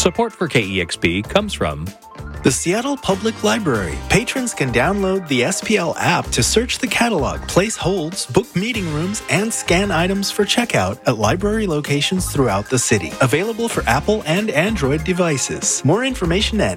Support for KEXP comes from the Seattle Public Library. Patrons can download the SPL app to search the catalog, place holds, book meeting rooms, and scan items for checkout at library locations throughout the city. Available for Apple and Android devices. More information at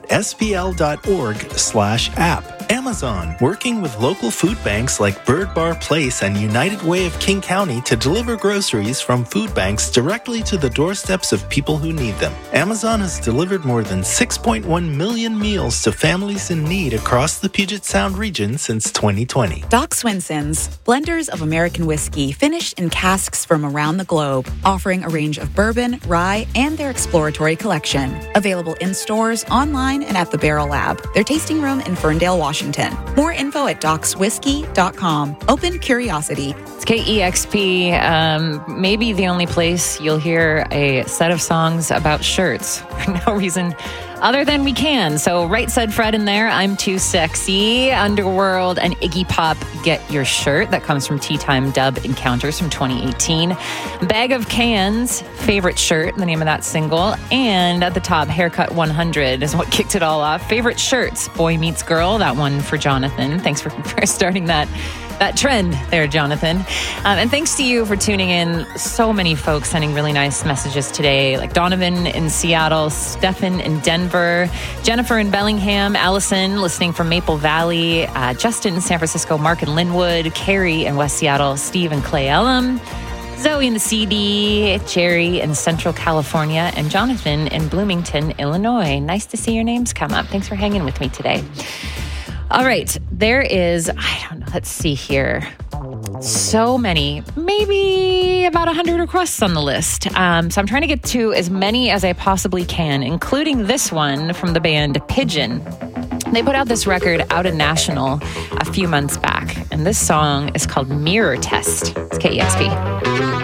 spl.org/app. Amazon, working with local food banks like Bird Bar Place and United Way of King County to deliver groceries from food banks directly to the doorsteps of people who need them. Amazon has delivered more than 6.1 million meals to families in need across the Puget Sound region since 2020. Doc Swinson's, blenders of American whiskey finished in casks from around the globe, offering a range of bourbon, rye, and their exploratory collection. Available in stores, online, and at the Barrel Lab, their tasting room in Ferndale, Washington. More info at docswhiskey.com. Open curiosity. It's KEXP, maybe the only place you'll hear a set of songs about shirts for no reason other than we can. So Right Said Fred in there, I'm Too Sexy, Underworld, and Iggy Pop, Get Your Shirt. That comes from Tea Time Dub Encounters from 2018. Bag of Cans, Favorite Shirt, the name of that single. And at the top, Haircut 100 is what kicked it all off. Favorite Shirts, Boy Meets Girl, that one for Jonathan. Thanks for starting that trend there, Jonathan. And thanks to you for tuning in. So many folks sending really nice messages today, like Donovan in Seattle, Stefan in Denver, Jennifer in Bellingham, Allison listening from Maple Valley, Justin in San Francisco, Mark in Linwood, Carrie in West Seattle, Steve in Clay Ellum, Zoe in the CD, Jerry in Central California, and Jonathan in Bloomington, Illinois. Nice to see your names come up. Thanks for hanging with me today. All right, there is, I don't know, let's see here. So many, maybe about 100 requests on the list. So I'm trying to get to as many as I possibly can, including this one from the band Pigeon. They put out this record out of National a few months back, and this song is called Mirror Test. It's KEXP.